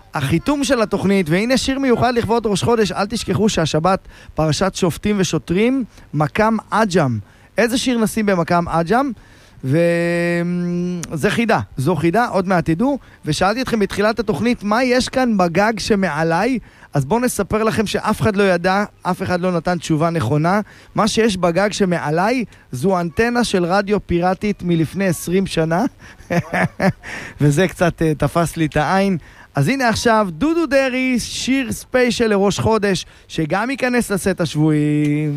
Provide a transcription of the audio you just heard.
החיתום של התוכנית, והנה שיר מיוחד לכבוד ראש חודש, אל תשכחו שהשבת פרשת שופטים ושוטרים, מקם עג'ם. איזה שיר נשים במקם עג'ם? וזה חידה, זו חידה, עוד מעט תדעו. ושאלתי אתכם בתחילת התוכנית, מה יש כאן בגג שמעליי? אז בואו נספר לכם שאף אחד לא ידע, אף אחד לא נתן תשובה נכונה. מה שיש בגג שמעליי זו אנטנה של רדיו פיראטית מלפני 20 שנה. וזה קצת תפס לי את העין. אז הנה עכשיו דודו דרי, שיר ספיישל לראש חודש, שגם ייכנס לסט השבועי.